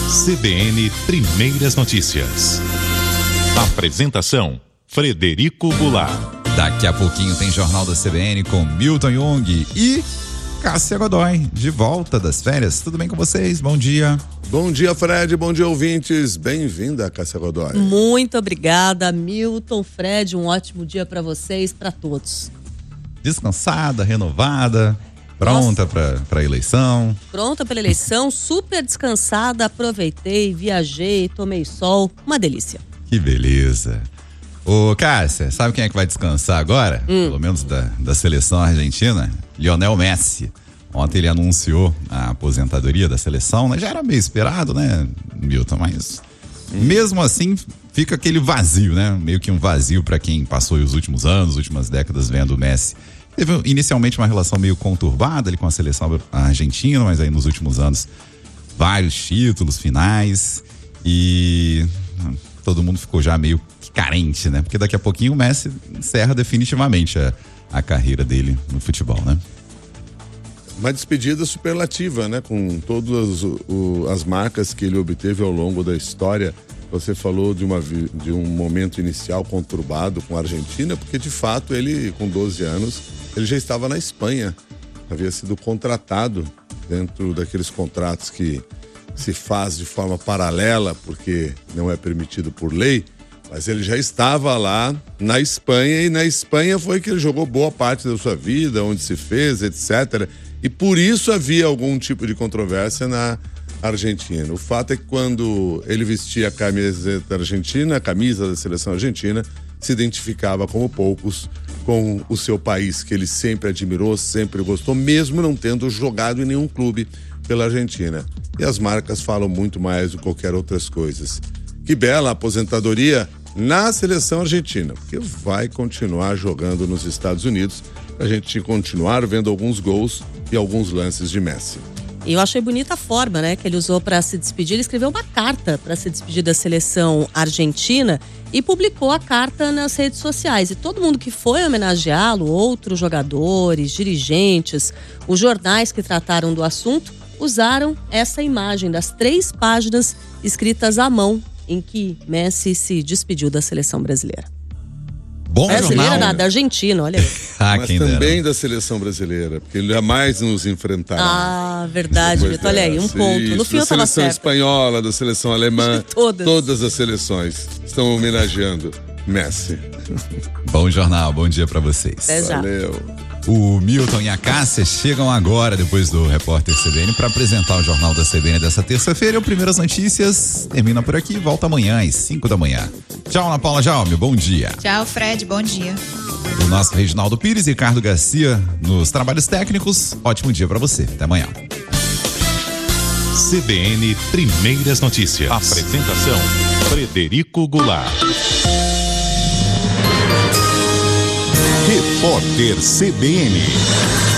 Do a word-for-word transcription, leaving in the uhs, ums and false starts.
C B N Primeiras Notícias. Apresentação: Frederico Goulart. Daqui a pouquinho tem Jornal da C B N com Milton Jung e Cássia Godoy, de volta das férias. Tudo bem com vocês? Bom dia. Bom dia, Fred. Bom dia, ouvintes. Bem-vinda, Cássia Godoy. Muito obrigada, Milton, Fred. Um ótimo dia para vocês, para todos. Descansada, renovada, pronta para a eleição. Pronta para a eleição, super descansada. Aproveitei, viajei, tomei sol. Uma delícia. Que beleza. Ô, Cássia, sabe quem é que vai descansar agora? Hum. Pelo menos da, da seleção argentina? Lionel Messi. Ontem ele anunciou a aposentadoria da seleção, né? Já era meio esperado, né, Milton? Mas hum. mesmo assim fica aquele vazio, né? Meio que um vazio para quem passou os últimos anos, as últimas décadas vendo o Messi. Teve inicialmente uma relação meio conturbada ali com a seleção argentina, mas aí nos últimos anos vários títulos finais e todo mundo ficou já meio carente, né? Porque daqui a pouquinho o Messi encerra definitivamente a, a carreira dele no futebol, né? Uma despedida superlativa, né? Com todas o, as marcas que ele obteve ao longo da história. Você falou de, uma, de um momento inicial conturbado com a Argentina, porque de fato ele, com doze anos, ele já estava na Espanha. Havia sido contratado dentro daqueles contratos que se faz de forma paralela, porque não é permitido por lei. Mas ele já estava lá na Espanha, e na Espanha foi que ele jogou boa parte da sua vida, onde se fez, etcétera. E por isso havia algum tipo de controvérsia na Argentina. O fato é que quando ele vestia a camiseta argentina, a camisa da seleção argentina, se identificava como poucos com o seu país, que ele sempre admirou, sempre gostou, mesmo não tendo jogado em nenhum clube pela Argentina. E as marcas falam muito mais do que qualquer outras coisas. Que bela aposentadoria na seleção argentina, porque vai continuar jogando nos Estados Unidos, a gente continuar vendo alguns gols e alguns lances de Messi. E eu achei bonita a forma, né, que ele usou para se despedir. Ele escreveu uma carta para se despedir da seleção argentina e publicou a carta nas redes sociais. E todo mundo que foi homenageá-lo, outros jogadores, dirigentes, os jornais que trataram do assunto, usaram essa imagem das três páginas escritas à mão em que Messi se despediu da seleção brasileira. Bom brasileira jornal. Nada, da Argentina, olha aí. ah, Mas também dera. Da seleção brasileira, porque ele jamais nos enfrentará. Ah, verdade, Vitor, olha aí, um ponto. Isso, no fim eu tava da seleção certa. espanhola, da seleção alemã, todas. todas as seleções estão homenageando Messi. Bom jornal, bom dia pra vocês. Até já. Valeu. O Milton e a Cássia chegam agora, depois do repórter C B N, para apresentar o Jornal da C B N dessa terça-feira. O Primeiras Notícias termina por aqui, volta amanhã às cinco da manhã. Tchau, Ana Paula Jaume, bom dia. Tchau, Fred, bom dia. O nosso Reginaldo Pires e Ricardo Garcia nos trabalhos técnicos. Ótimo dia para você, até amanhã. C B N Primeiras Notícias. Apresentação: Frederico Goulart. Repórter C B N.